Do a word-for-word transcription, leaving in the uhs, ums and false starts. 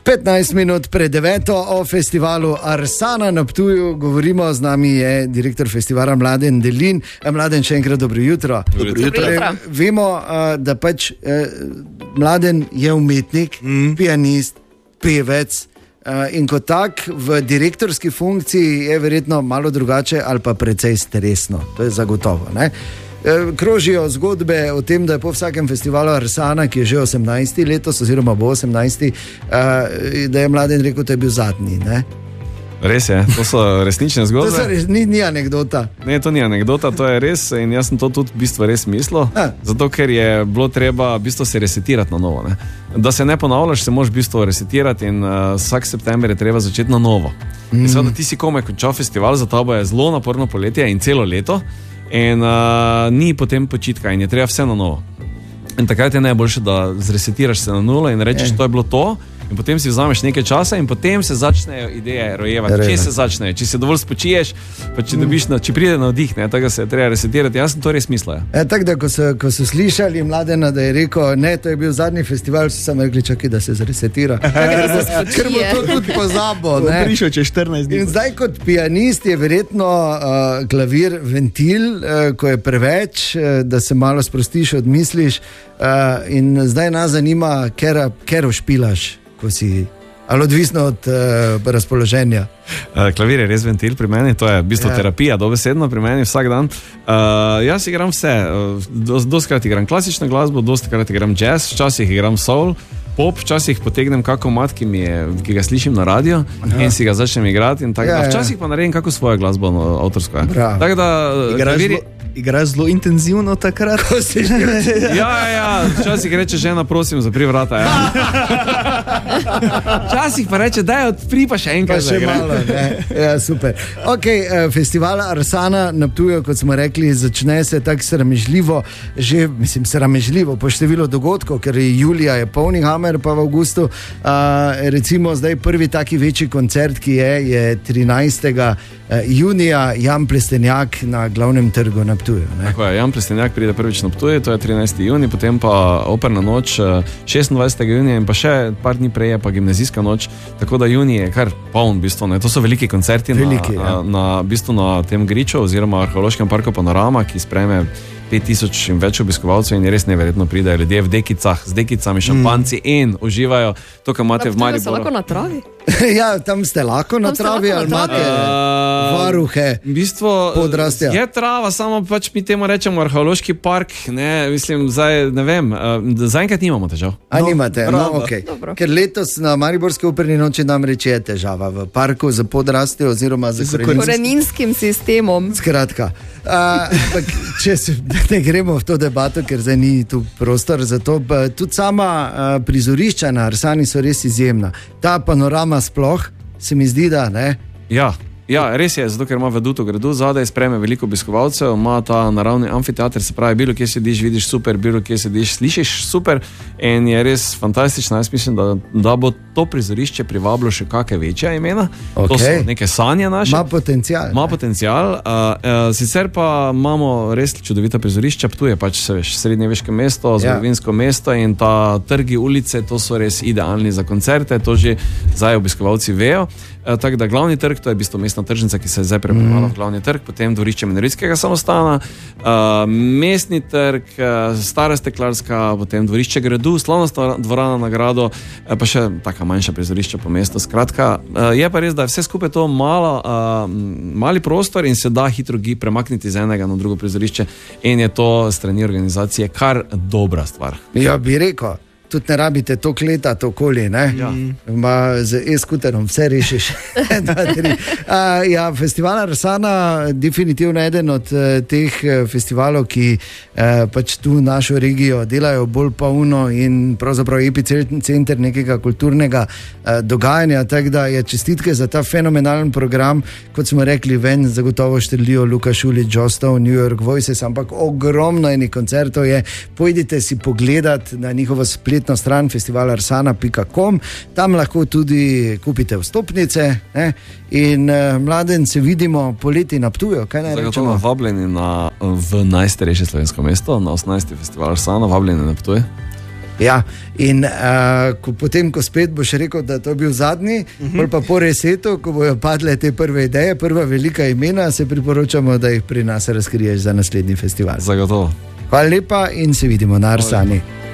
petnajst minut pred deveto o festivalu Arsana na Ptuju govorimo, z nami je direktor festivala Mladen Delin. Mladen, še enkrat dobro jutro. Dobro jutro. Torej, vemo, da pač Mladen je umetnik, mm. pianist, pevec in kot tak v direktorski funkciji je verjetno malo drugače ali pa precej stresno. To je zagotovo, ne? Krožijo zgodbe o tem, da je po vsakem festivalu Arsana, ki je že osemnajsti letos, oziroma bo osemnajsti, da je Mladen rekel, da je bil zadnji. Ne? Res je, to so resnične zgodbe. To so res, ni, ni anekdota. Ne, to ni anekdota, to je res in jaz sem to tudi v bistvu res mislil. A. Zato, ker je bilo treba v bistvu se resetirati na novo. Ne? Da se ne ponavljaš, se moraš v bistvu resetirati in uh, vsak september je treba začeti na novo. Mm. In seveda ti si komaj končal festival, za tabo je zelo naporno poletje in celo leto. In uh, ni potem počitka in je treba vse na novo. In takrat je najboljše, da zresetiraš se na nulo in rečeš, to je bilo to. In potem si vzameš nekaj časa in potem se začnejo ideje rojevati. Če se začnejo, če se dovolj spočiješ, pa če, dobiš na, če pride na vdih, ne, tako se je treba resetirati. Jaz sem to res mislil. E, tako da, ko so, ko so slišali Mladena, da je rekel, ne, to je bil zadnji festival, so sami rekli, čakaj, da se zresetira. Ker bo to tudi pozabo. Prišel čez štirinajst dni. In zdaj kot pianist je verjetno uh, klavir ventil, uh, ko je preveč, uh, da se malo sprostiš, odmisliš. Uh, in zdaj nas zanima, ker, ker špilaš. Ko si, ali odvisno od uh, razpoloženja? Uh, klavir je res ventil pri meni, to je v bistvu ja. terapija, dobesedno pri meni vsak dan. Uh, jaz igram vse, uh, dostikrat igram klasično glasbo, dostikrat igram jazz, včasih igram soul, pop, včasih potegnem kako mat, ki, mi je, ki ga slišim na radio Aha. in si ga začnem igrati. In tak, ja, včasih ja. pa naredim kako svojo glasbo no, avtorsko. Tako da klavir je... Igraš zelo intenzivno takrat, ko si že reče. Ja, ja, včasih reče žena, prosim, zapri vrata. Ja. Včasih pa reče, daj odpri pa še enkrat. Pa še malo, ne. Ja, super. Ok, festival Arsana na Ptuju, kot smo rekli, začne se tako sramežljivo, že, mislim, sramežljivo po številu dogodkov, ker julija je polni hamer, pa v avgustu. Uh, recimo zdaj prvi taki večji koncert, ki je, je trinajstega junija, Jan Plestenjak na glavnem trgu na Ptuju. Tako je, Jan Plestenjak pride prvič na Ptuju, to je trinajstega junija, potem pa operna noč šestindvajsetega junija in pa še par dni prej je pa gimnazijska noč, tako da junij je kar poln v bistvu, ne? To so veliki koncerti veliki, na, ja. na, v bistvu na tem griču oziroma arheološkem parku Panorama, ki sprejme pet tisoč in več obiskovalcev in je res neverjetno pridajo ljudje v dekicah, z dekicami, šampanci mm. in uživajo to, kar imate v Mariboru. Da, lahko na travi? Ja, tam ste lahko na travi, ali imate uh, varuhe v bistvu podrastja? Je trava, samo pač mi temu rečemo arheološki park, ne, mislim, zdaj, ne vem, uh, zaenkrat nimamo težav. A no, nimate, no, ok. Dobro. Ker letos na Mariborske operni noči nam reče je težava v parku za podrastja oziroma za koreninskim sistemom. Skratka, uh, če se ne gremo v to debato, ker zdaj ni tu prostor za to. Tudi sama uh, prizorišča na Arsani so res izjemna. Ta panorama sploh, se mi zdi, da ne? Ja, ja, res je, zato ker ima veduto gradu, zadaj sprejme veliko obiskovalcev, ima ta naravni amfiteater, se pravi, bilo kje sediš, vidiš super, bilo kje sediš, slišiš super in je res fantastično. Jaz mislim, da, da bo to prizorišče privabilo še kakšne večja imena. Okay. To so neke sanje naše. Ma potencial. Ma potencial. Uh, uh, sicer pa imamo res čudovita prizorišča, Ptuj je pač srednjeveško mesto, zgodovinsko ja. mesto in ta trgi, ulice, to so res idealni za koncerte, to že zdaj obiskovalci vejo. Uh, tako da glavni trg, to je v bistvu mestna tržnica, ki se je zdaj prepovala mm. v glavni trg, potem dvorišče Minoritskega samostana, uh, mestni trg, uh, stara steklarska, potem dvorišče gradu, slavnostna dvorana na gradu, uh, pa še taka manjša prizorišča po mestu. Skratka, uh, je pa res, da je vse skupaj to malo, uh, mali prostor in se da hitro premakniti z enega na drugo prizorišče in je to strani organizacije kar dobra stvar. Ja, bi rekel. Tudi ne rabite to kleta, to koli, ne? Ja. Ma, z e-skuterom vse rešiš. uh, ja, festival Arsana definitivno eden od uh, teh festivalov, ki uh, pač tu našo regijo delajo bolj polno in pravzaprav epicenter nekega kulturnega uh, dogajanja, tako da je čestitke za ta fenomenalen program, kot smo rekli, ven zagotovo štrlijo Luka Šulić, Jostov, New York Voices, ampak ogromno enih koncertov je. Pojdite si pogledati na njihovo spletno stran festival arsana pika com, tam lahko tudi kupite vstopnice, ne? In uh, Mladen, se vidimo poleti na Ptuju, kaj naj rečemo? Zagotovo vabljeni na, v najstarejše slovensko mesto, na osemnajsti festival Arsana, vabljeni na Ptuj. Ja, in uh, ko, potem, ko spet boš rekel, da to je bil zadnji, uh -huh. pa po resetu, ko bojo padle te prve ideje, prva velika imena, se priporočamo, da jih pri nas razkriješ za naslednji festival. Zagotovo. Hvala lepa in se vidimo na Arsani.